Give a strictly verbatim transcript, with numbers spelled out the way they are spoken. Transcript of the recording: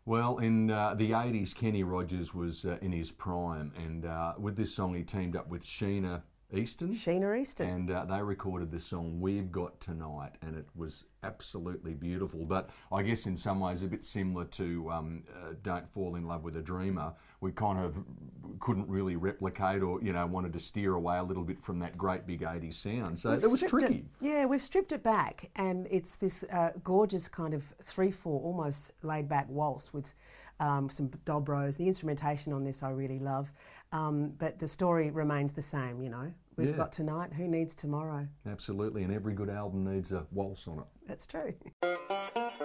Well, in uh, the eighties, Kenny Rogers was uh, in his prime, and uh, with this song he teamed up with Sheena Easton. Sheena Easton. And uh, they recorded this song, We've Got Tonight, and it was absolutely beautiful. But I guess in some ways a bit similar to um, uh, Don't Fall in Love with a Dreamer. We kind of couldn't really replicate or, you know, wanted to steer away a little bit from that great big eighties sound. So We've it was stripped tricky. It, yeah, we've stripped it back, and it's this uh, gorgeous kind of three four, almost laid-back waltz with um, some dobros. The instrumentation on this I really love, um, but the story remains the same, you know. We've Yeah. got tonight, who needs tomorrow? Absolutely, and every good album needs a waltz on it. That's true.